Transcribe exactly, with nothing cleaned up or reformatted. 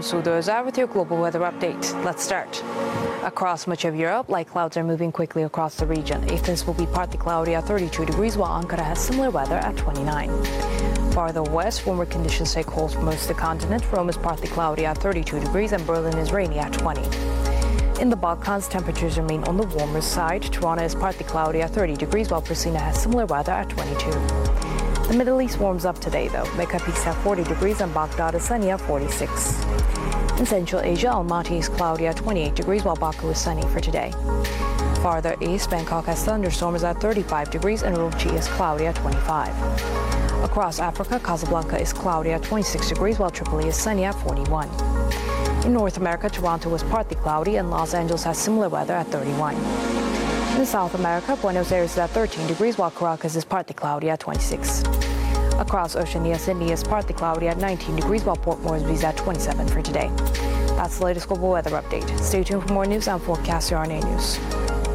Sudoza with your global weather update. Let's start. Across much of Europe, light clouds are moving quickly across the region. Athens will be partly cloudy at thirty-two degrees, while Ankara has similar weather at twenty-nine. Farther west, warmer conditions take hold for most of the continent. Rome is partly cloudy at thirty-two degrees, and Berlin is rainy at twenty. In the Balkans, temperatures remain on the warmer side. Tirana is partly cloudy at thirty degrees, while Pristina has similar weather at twenty-two. The Middle East warms up today, though. Mecca peaks at forty degrees and Baghdad is sunny at forty-six. In Central Asia, Almaty is cloudy at twenty-eight degrees, while Baku is sunny for today. Farther east, Bangkok has thunderstorms at thirty-five degrees and Urumqi is cloudy at twenty-five. Across Africa, Casablanca is cloudy at twenty-six degrees, while Tripoli is sunny at forty-one. In North America, Toronto was partly cloudy and Los Angeles has similar weather at thirty-one. In South America, Buenos Aires is at thirteen degrees, while Caracas is partly cloudy at twenty-six. Across Oceania, Sydney is partly cloudy at nineteen degrees, while Port Moresby is at twenty-seven for today. That's the latest global weather update. Stay tuned for more news and forecasts here on A News.